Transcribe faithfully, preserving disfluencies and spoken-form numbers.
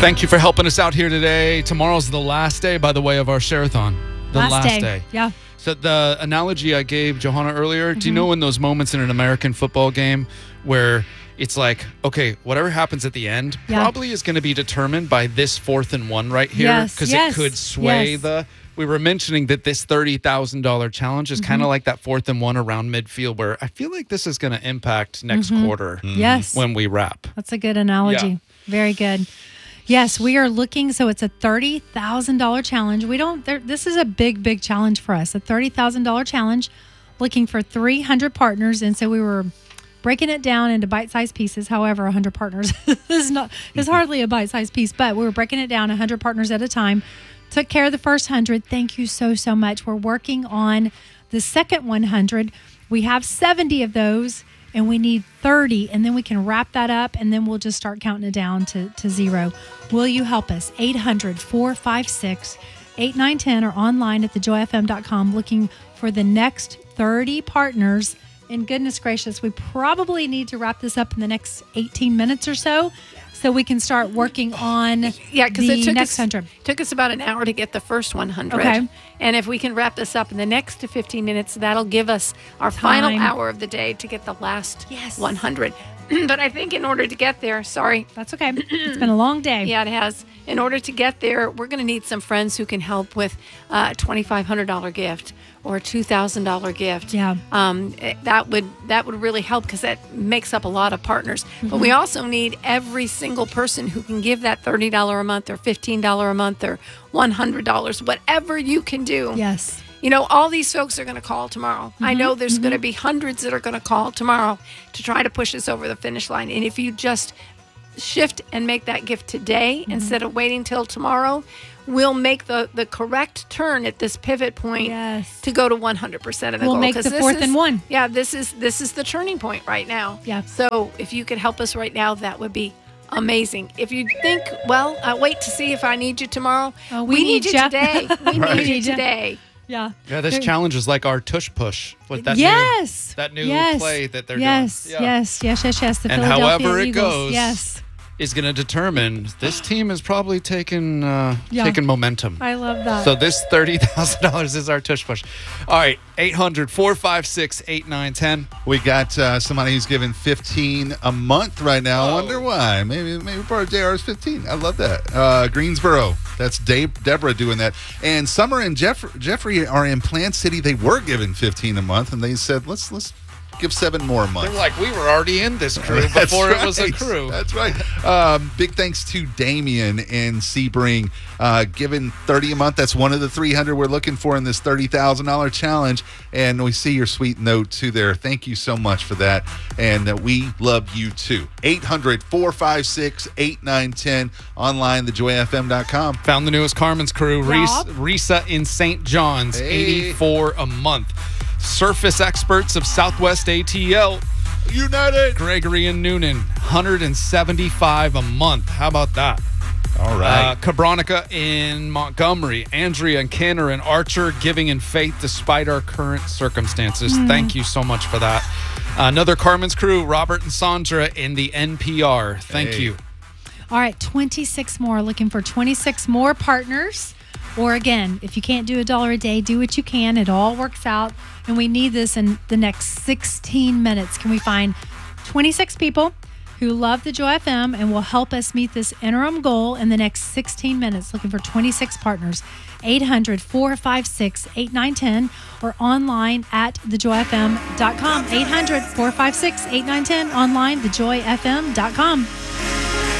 Thank you for helping us out here today. Tomorrow's the last day, by the way, of our share-a-thon. The last, last day. day. Yeah. So the analogy I gave Johanna earlier, Mm-hmm. do you know in those moments in an American football game where it's like, okay, whatever happens at the end Yeah. probably is going to be determined by this fourth and one right here, Yes, because yes, it could sway yes. the... We were mentioning that this thirty thousand dollars challenge is Mm-hmm. kind of like that fourth and one around midfield, where I feel like this is going to impact next quarter Yes. when we wrap. That's a good analogy. Yeah. Very good. Yes, we are looking. So it's a thirty thousand dollars challenge. We don't, there, this is a big, big challenge for us. A thirty thousand dollars challenge, looking for three hundred partners. And so we were breaking it down into bite-sized pieces. However, one hundred partners is not, is hardly a bite-sized piece, but we were breaking it down one hundred partners at a time. Took care of the first one hundred. Thank you so, so much. We're working on the second one hundred. We have seventy of those, and we need thirty, and then we can wrap that up, and then we'll just start counting it down to, to zero. Will you help us? eight hundred, four five six, eight nine one zero or online at the joy f m dot com looking for the next thirty partners. And goodness gracious, we probably need to wrap this up in the next eighteen minutes or so, so we can start working on Yeah, because the it took next us, one hundred. took us about an hour to get the first one hundred. Okay. And if we can wrap this up in the next fifteen minutes, that'll give us our final Time. hour of the day to get the last Yes. one hundred. But I think in order to get there, sorry. That's okay. It's been a long day. Yeah, it has. In order to get there, we're going to need some friends who can help with a twenty-five hundred dollars gift or a two thousand dollars gift. Yeah. Um, it- that would that would really help because that makes up a lot of partners. But we also need every single person who can give that thirty dollars a month or fifteen dollars a month or one hundred dollars, whatever you can do. Yes. You know, all these folks are going to call tomorrow. I know there's going to be hundreds that are going to call tomorrow to try to push us over the finish line. And if you just shift and make that gift today instead of waiting till tomorrow, we'll make the, the correct turn at this pivot point Yes. to go to one hundred percent of the We'll goal. make 'Cause the this fourth is- and one. Yeah, this is this is the turning point right now. Yeah. So if you could help us right now, that would be amazing. If you think, well, I'll wait to see if I need you tomorrow. Oh, we need you ya. today. We Right. need you Need ya. today. Yeah. Yeah, this challenge is like our tush push with that yes. new, that new yes. play that they're yes. doing. Yeah. Yes. Yes. Yes. Yes. The And Philadelphia however it Eagles. goes, Yes. is going to determine this team is probably taking uh, Yeah. taking momentum. I love that. So this thirty thousand dollars is our tush push. All right, eight hundred, four five six, eight nine one zero. We got uh, somebody who's giving fifteen a month right now. I wonder why. Maybe maybe part of J R's fifteen. I love that. Uh, Greensboro. That's Dave, Deborah doing that. And Summer and Jeff, Jeffrey are in Plant City. They were given fifteen a month, and they said, let's let's give seven more a month. They're like, we were already in this crew That's before it was a right. crew. That's right. Um, big thanks to Damien in Sebring, uh, giving thirty a month. That's one of the three hundred we're looking for in this thirty thousand dollars challenge. And we see your sweet note too there. Thank you so much for that. And uh, we love you too. eight hundred, four five six, eight nine one zero. Online, the joy f m dot com. Found the newest Carmen's crew, Reese, Rob. Risa in Saint John's, Hey. eighty-four a month. Surface experts of Southwest A T L, United. Gregory and Noonan, one hundred seventy-five a month. How about that? All right. Uh, Cabronica in Montgomery, Andrea and Kenner and Archer, giving in faith despite our current circumstances. Thank you so much for that. Another Carmen's crew, Robert and Sandra in the N P R. Thank Hey. you. All right, twenty-six more. Looking for twenty-six more partners. Or again, if you can't do a dollar a day, do what you can. It all works out. And we need this in the next sixteen minutes. Can we find twenty-six people who love the Joy F M and will help us meet this interim goal in the next sixteen minutes? Looking for twenty-six partners. eight hundred, four five six, eight nine one zero or online at the joy f m dot com. eight hundred, four five six, eight nine one zero. Online, the joy f m dot com.